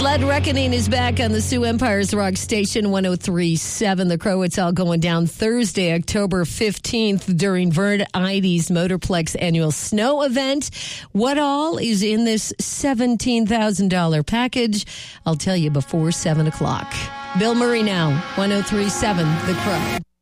Sled Reckoning is back on the Sioux Empire's Rock Station 103.7. The Crow, it's all going down Thursday, October 15th during Vern Idey's Motorplex annual snow event. What all is in this $17,000 package? I'll tell you before 7 o'clock. Bill Murray now, 103.7 The Crow.